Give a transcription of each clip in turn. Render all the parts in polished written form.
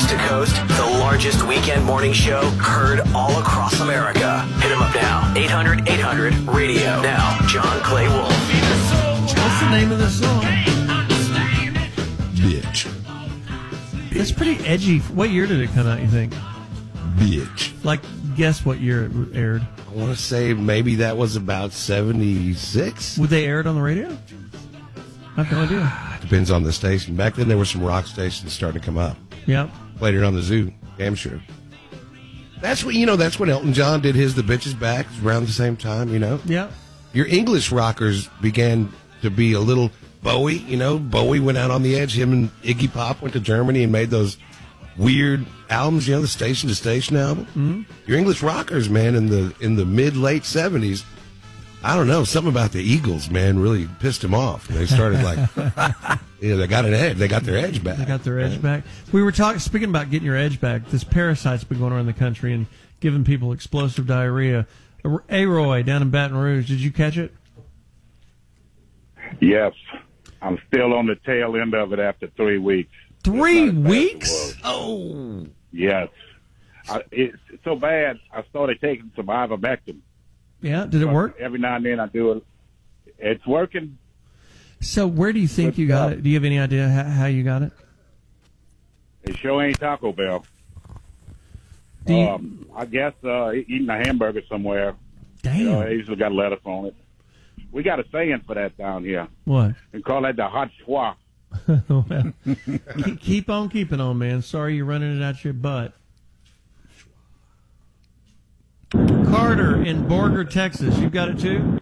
coast to coast, the largest weekend morning show heard all across America. Hit him up now. 800-800-RADIO. Now, John Clay Wolf. What's the name of this song? Bitch. It's pretty edgy. What year did it come out, you think? Bitch. Like, guess what year it aired. I want to say maybe that was about 76. Would they air it on the radio? I have no idea. Depends on the station. Back then, there were some rock stations starting to come up. Yep. Played it on the Zoo. Damn sure. That's what, that's when Elton John did his The Bitches Back around the same time, Yep. Your English rockers began to be a little Bowie, Bowie went out on the edge. Him and Iggy Pop went to Germany and made those weird albums, the Station to Station album. Mm-hmm. Your English rockers, man, in the mid-late 70s, I don't know, something about the Eagles, man, really pissed them off. They started they got an edge. They got their edge back. They got their edge back. We were speaking about getting your edge back. This parasite's been going around the country and giving people explosive diarrhea. Aroy down in Baton Rouge, did you catch it? Yes. I'm still on the tail end of it after 3 weeks. 3 weeks? Oh. Yes. It's so bad, I started taking some ivermectin. Yeah, did it work? Every now and then I do it. It's working. So where do you think you got it? Do you have any idea how you got it? It sure ain't Taco Bell. I guess eating a hamburger somewhere. Damn. They usually got lettuce on it. We got a saying for that down here. What? We call that the hot schwa. Well, keep on keeping on, man. Sorry you're running it out your butt. Carter in Borger, Texas. You got it too?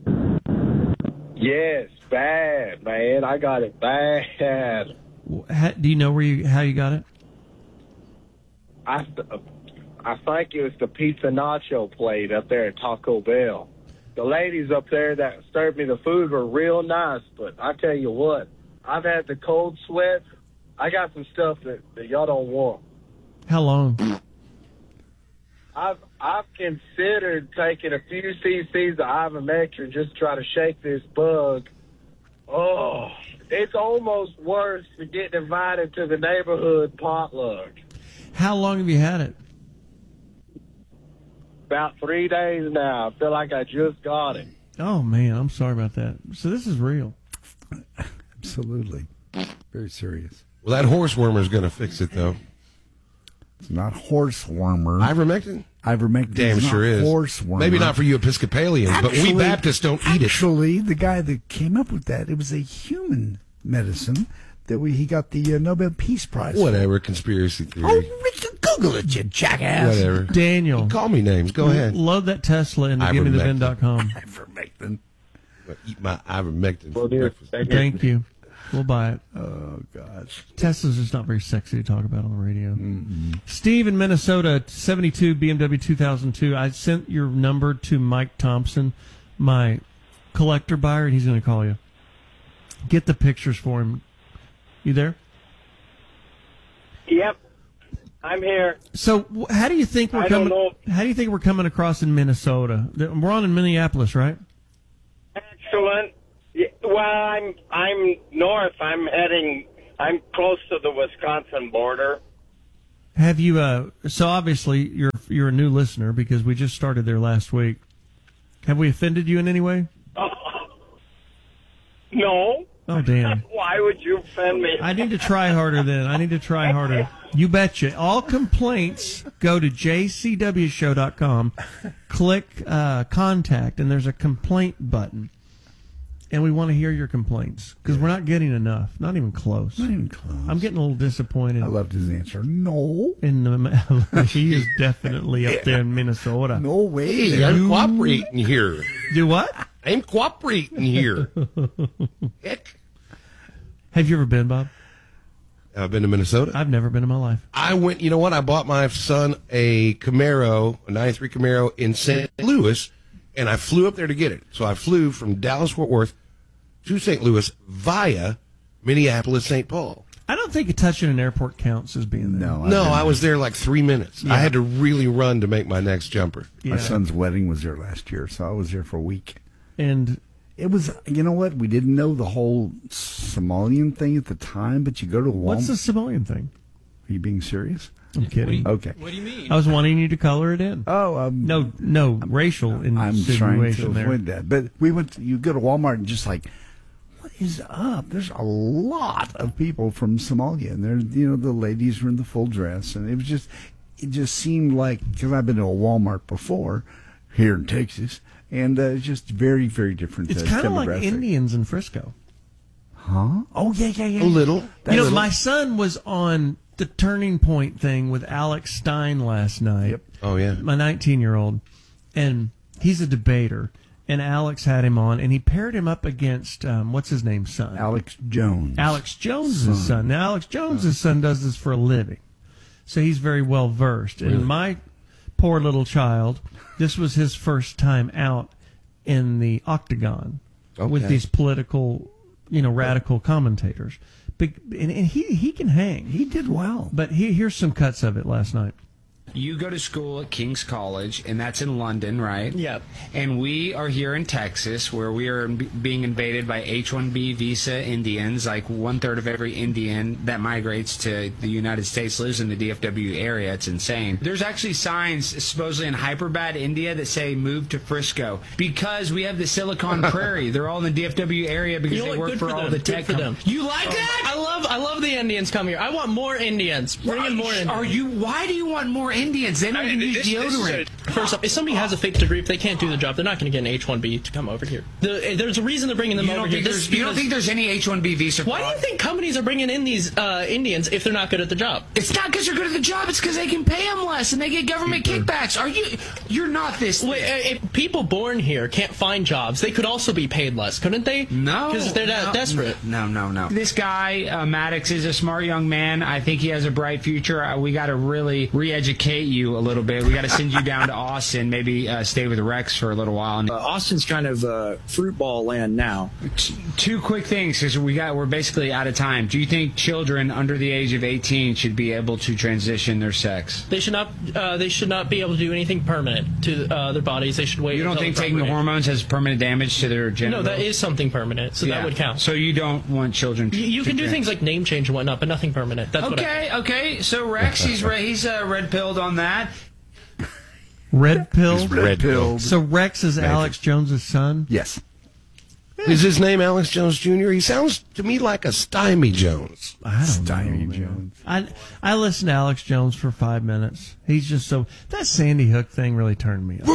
Yes, bad, man. I got it bad. Do you know how you got it? I think it was the pizza nacho plate up there at Taco Bell. The ladies up there that served me the food were real nice, but I tell you what, I've had the cold sweats. I got some stuff that y'all don't want. How long? I've considered taking a few cc's of ivermectin just to try to shake this bug. Oh, it's almost worse than getting invited to the neighborhood potluck. How long have you had it? About 3 days now. I feel like I just got it. Oh, man, I'm sorry about that. So this is real. Absolutely. Very serious. Well, that horse warmer's going to fix it, though. It's not horse warmer. Ivermectin? Ivermectin Damn sure is. Horse warmer. Maybe not for you Episcopalians, but we Baptists don't eat it. Actually, the guy that came up with that, it was a human medicine that he got the Nobel Peace Prize. Whatever, conspiracy theory. Oh, Google it, you jackass. Whatever. Daniel. Call me names. Go ahead. Load that Tesla into GiveMeTheVin.com. Ivermectin. Eat my ivermectin for breakfast. Thank you. We'll buy it. Oh, gosh. Tesla's just not very sexy to talk about on the radio. Mm-hmm. Steve in Minnesota, 72 BMW 2002. I sent your number to Mike Thompson, my collector buyer, and he's going to call you. Get the pictures for him. You there? Yep. I'm here. So, how do you think we're coming? How do you think we're coming across in Minnesota? We're on in Minneapolis, right? Excellent. Yeah, well, I'm north. I'm close to the Wisconsin border. Have you? So obviously you're a new listener because we just started there last week. Have we offended you in any way? No. Oh, damn. Why would you offend me? I need to try harder then. I need to try harder. You betcha. All complaints, go to jcwshow.com, click contact, and there's a complaint button. And we want to hear your complaints because we're not getting enough. Not even close. Not even close. I'm getting a little disappointed. I loved his answer. No. He is definitely up there in Minnesota. No way. Hey, I'm cooperating here. Do what? I'm cooperating here. Heck. Have you ever been, Bob? I've been to Minnesota. I've never been in my life. I went, you know what? I bought my son a Camaro, a 93 Camaro in St. Louis, and I flew up there to get it. So I flew from Dallas-Fort Worth to St. Louis via Minneapolis-St. Paul. I don't think touching an airport counts as being there. No, I was there like 3 minutes. Yeah. I had to really run to make my next jumper. Yeah. My son's wedding was there last year, so I was there for a week. And it was, you know what? We didn't know the whole Somalian thing at the time, but you go to Walmart. What's the Somalian thing? Are you being serious? I'm kidding. Okay. What do you mean? I was wanting you to color it in. Oh, No racial I'm trying to insinuation there. avoid that. But you go to Walmart and just like, what is up? There's a lot of people from Somalia, and there's the ladies were in the full dress, and it just seemed like, because I've been to a Walmart before here in Texas, and it's just very, very different. It's kind of like demographic. Indians in Frisco. Huh? Oh yeah. A little. My son was on the Turning Point thing with Alex Stein last night. Yep. Oh, yeah. My 19-year-old, and he's a debater. And Alex had him on, and he paired him up against what's his name's son, Alex Jones. Alex Jones's son. Now, Alex Jones's son does this for a living, so he's very well versed. And my poor little child, this was his first time out in the octagon with these political, radical commentators. And he can hang. He did well. But here's some cuts of it last night. You go to school at King's College, and that's in London, right? Yep. And we are here in Texas, where we are being invaded by H-1B visa Indians. Like 1/3 of every Indian that migrates to the United States lives in the DFW area. It's insane. There's actually signs, supposedly in Hyderabad, India, that say move to Frisco because we have the Silicon Prairie. They're all in the DFW area because they work for all the tech companies. You like that? I love the Indians come here. I want more Indians. Bring in more Indians. Why do you want more Indians? They don't even use deodorant. First up, if somebody has a fake degree, if they can't do the job, they're not going to get an H-1B to come over here. There's a reason they're bringing them over here. You don't think there's any H-1B visa fraud? Why do you think companies are bringing in these Indians if they're not good at the job? It's not because they're good at the job. It's because they can pay them less and they get government kickbacks. You're not this. Wait, if people born here can't find jobs, they could also be paid less, couldn't they? No. Because they're that desperate. No. This guy, Maddox, is a smart young man. I think he has a bright future. We got to really re-educate you a little bit. We got to send you down to Austin, maybe stay with Rex for a little while. Austin's kind of fruit ball land now. Two quick things, because we're basically out of time. Do you think children under the age of 18 should be able to transition their sex? They should not. They should not be able to do anything permanent to their bodies. They should wait. You don't think taking the hormones has permanent damage to their genitals? No, that is something permanent, so that would count. So you don't want children to You can do things like name change and whatnot, but nothing permanent. That's okay. So Rex, he's red-pilled on that. Red pill? Red pill. So Rex is Alex Jones's son? Yes. Is his name Alex Jones Jr.? He sounds to me like a Stymie Jones. I don't Stymie know, Jones. I listened to Alex Jones for 5 minutes. He's just so... That Sandy Hook thing really turned me off.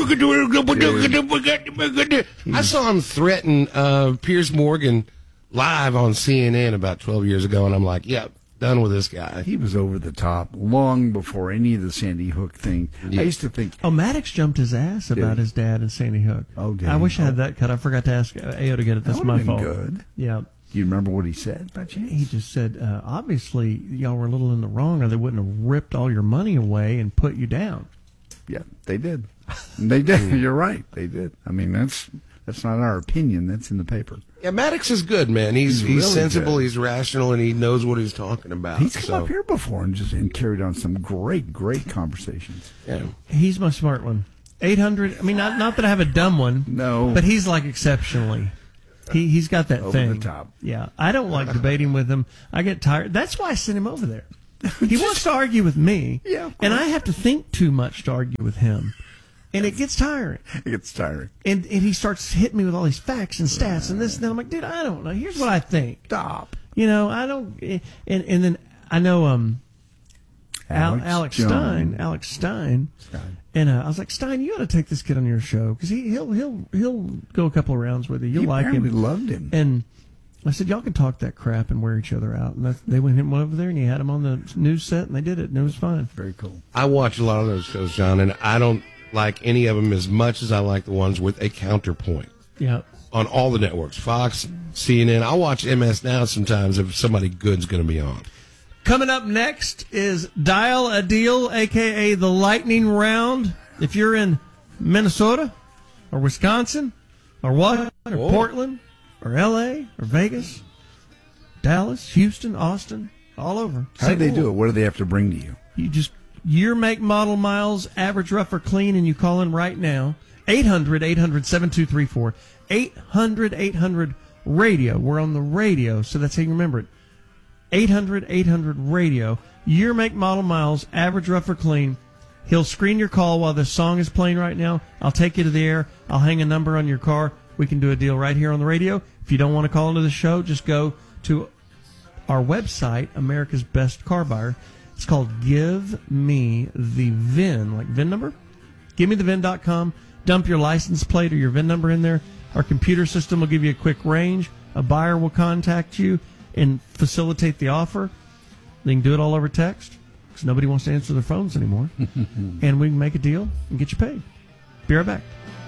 I saw him threaten Piers Morgan live on CNN about 12 years ago, and I'm like, yeah, done with this guy. He was over the top long before any of the Sandy Hook thing. Yeah. I used to think... Oh, Maddox jumped his ass about his dad and Sandy Hook. Oh, did I he? wish I had that cut. I forgot to ask AO to get it. That's That my would've been fault. good. Yeah. Do you remember what he said by chance? He just said, obviously, y'all were a little in the wrong, or they wouldn't have ripped all your money away and put you down. Yeah, they did. They did. You're right. They did. I mean, that's not our opinion. That's in the paper. Yeah, Maddox is good, man. He's really sensible, good. He's rational, and he knows what he's talking about. He's come up here before and carried on some great conversations. Yeah. He's my smart one. 800, I mean, not that I have a dumb one. No. But he's like exceptionally. He's got that Over thing. the top. Yeah. I don't like debating with him. I get tired. That's why I sent him over there. He wants to argue with me. Yeah, of and course. I have to think too much to argue with him. And it gets tiring. It gets tiring. And he starts hitting me with all these facts and stats and this and that. I'm like, dude, I don't know. Here's what I think. Stop. You know, I don't. And then I know Alex Stein. And I was like, Stein, you ought to take this kid on your show because he'll go a couple of rounds with you. You'll like him. He loved him. And I said, y'all can talk that crap and wear each other out. And they went over there and he had him on the news set and they did it and it was fine. Very cool. I watch a lot of those shows, John, and I don't like any of them as much as I like the ones with a counterpoint. Yeah. On all the networks, Fox, CNN. I'll watch MS Now sometimes if somebody good's going to be on. Coming up next is Dial a Deal, a.k.a. the Lightning Round. If you're in Minnesota or Wisconsin or what, or Portland or L.A. or Vegas, Dallas, Houston, Austin, all over. How do they do it? What do they have to bring to you? You just year, make, model, miles, average, rough, or clean, and you call in right now. 800-800-7234. 800-800-RADIO. We're on the radio, so that's how you remember it. 800-800-RADIO. year, make, model, miles, average, rough or clean. He'll screen your call while the song is playing right now. I'll take you to the air. I'll hang a number on your car. We can do a deal right here on the radio. If you don't want to call into the show, just go to our website, America's Best Car Buyer. It's called Give Me the VIN, like VIN number. GiveMeTheVIN.com. Dump your license plate or your VIN number in there. Our computer system will give you a quick range. A buyer will contact you and facilitate the offer. They can do it all over text because nobody wants to answer their phones anymore. And we can make a deal and get you paid. Be right back.